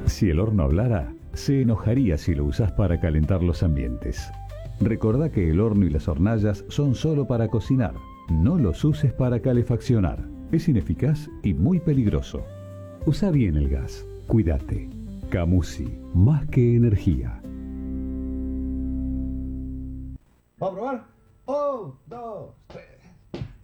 Si el horno hablara, se enojaría si lo usás para calentar los ambientes. Recordá que el horno y las hornallas son solo para cocinar. No los uses para calefaccionar. Es ineficaz y muy peligroso. Usa bien el gas. Cuídate. Camusi, más que energía. ¿Va a probar? ¡Oh! ¡Dos!